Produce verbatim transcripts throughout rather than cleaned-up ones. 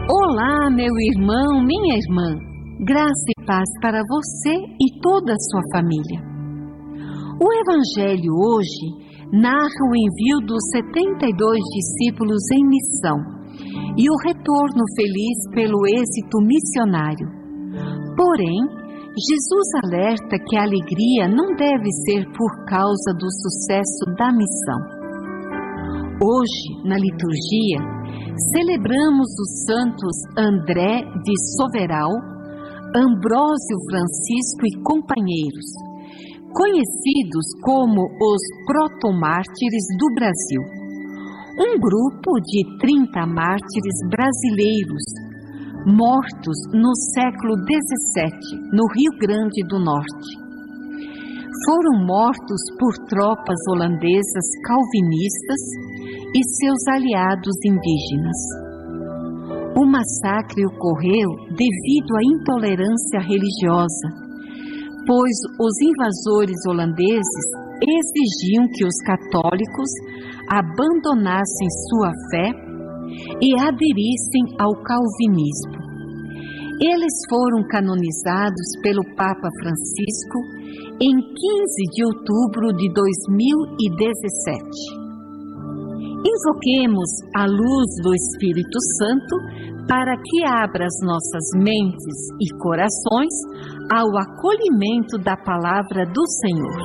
Olá, meu irmão, minha irmã, graça e paz para você e toda a sua família. O Evangelho hoje narra o envio dos setenta e dois discípulos em missão e o retorno feliz pelo êxito missionário. Porém, Jesus alerta que a alegria não deve ser por causa do sucesso da missão. Hoje, na liturgia, celebramos os santos André de Soveral, Ambrósio Francisco e companheiros, conhecidos como os protomártires do Brasil. Um grupo de trinta mártires brasileiros, mortos no século dezessete, no Rio Grande do Norte. Foram mortos por tropas holandesas calvinistas e seus aliados indígenas. O massacre ocorreu devido à intolerância religiosa, pois os invasores holandeses exigiam que os católicos abandonassem sua fé e aderissem ao calvinismo. Eles foram canonizados pelo Papa Francisco em quinze de outubro de dois mil e dezessete. Invoquemos a luz do Espírito Santo para que abra as nossas mentes e corações ao acolhimento da palavra do Senhor.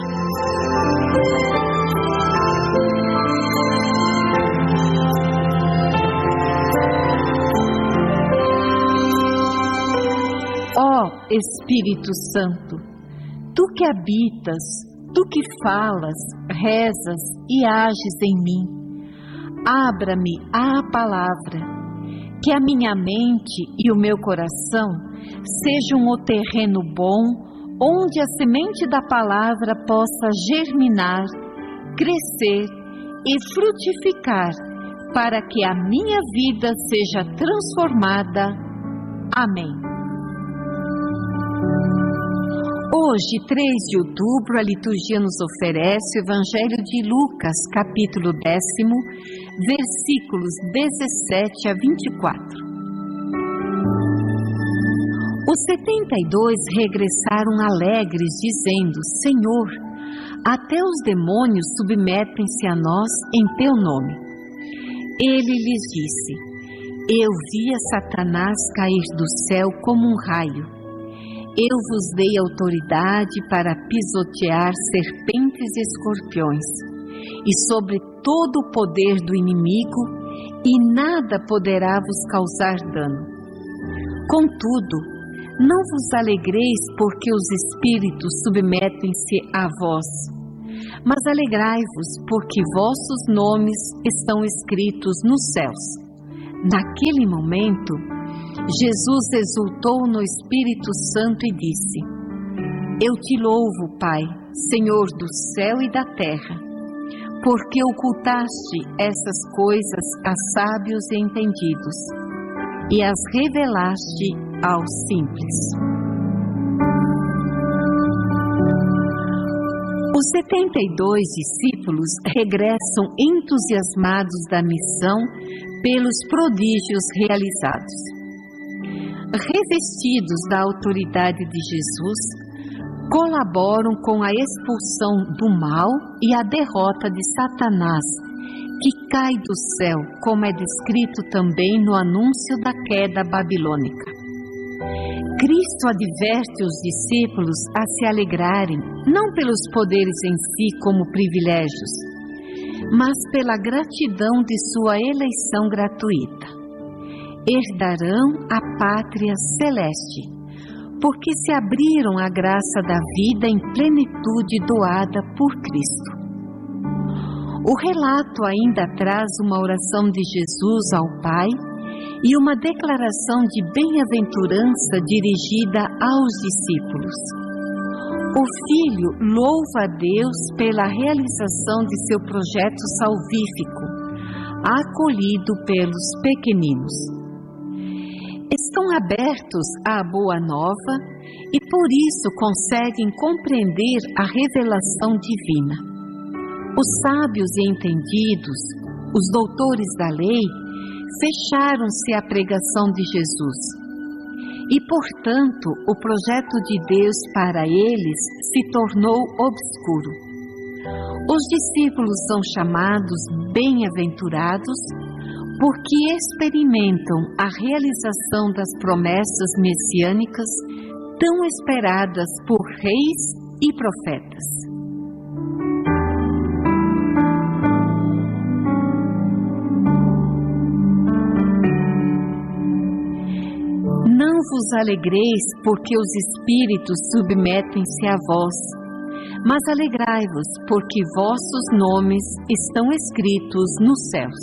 Ó Espírito Santo, tu que habitas, tu que falas, rezas e ages em mim, abra-me à palavra, que a minha mente e o meu coração sejam o terreno bom, onde a semente da palavra possa germinar, crescer e frutificar, para que a minha vida seja transformada. Amém. Hoje, três de outubro, a liturgia nos oferece o Evangelho de Lucas, capítulo décimo, versículos dezessete a vinte e quatro. Os setenta e dois regressaram alegres, dizendo: Senhor, até os demônios submetem-se a nós em teu nome. Ele lhes disse: Eu via Satanás cair do céu como um raio. Eu vos dei autoridade para pisotear serpentes e escorpiões, e sobre todo o poder do inimigo, e nada poderá vos causar dano. Contudo, não vos alegreis porque os espíritos submetem-se a vós, mas alegrai-vos porque vossos nomes estão escritos nos céus. Naquele momento, Jesus exultou no Espírito Santo e disse: Eu te louvo, Pai, Senhor do céu e da terra, porque ocultaste essas coisas a sábios e entendidos, e as revelaste aos simples. Os setenta e dois discípulos regressam entusiasmados da missão pelos prodígios realizados. Revestidos da autoridade de Jesus, colaboram com a expulsão do mal e a derrota de Satanás, que cai do céu, como é descrito também no anúncio da queda babilônica. Cristo adverte os discípulos a se alegrarem, não pelos poderes em si como privilégios, mas pela gratidão de sua eleição gratuita. Herdarão a pátria celeste, porque se abriram à graça da vida em plenitude doada por Cristo. O relato ainda traz uma oração de Jesus ao Pai e uma declaração de bem-aventurança dirigida aos discípulos. O Filho louva a Deus pela realização de seu projeto salvífico, acolhido pelos pequeninos. Estão abertos à boa nova e por isso conseguem compreender a revelação divina. Os sábios e entendidos, os doutores da lei, fecharam-se à pregação de Jesus. E, portanto, o projeto de Deus para eles se tornou obscuro. Os discípulos são chamados bem-aventurados porque experimentam a realização das promessas messiânicas tão esperadas por reis e profetas. Não vos alegreis porque os espíritos submetem-se a vós, mas alegrai-vos porque vossos nomes estão escritos nos céus.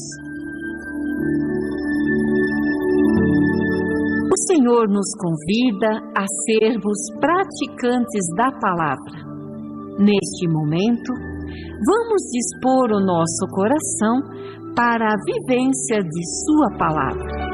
O Senhor nos convida a sermos praticantes da palavra. Neste momento, vamos dispor o nosso coração para a vivência de sua palavra.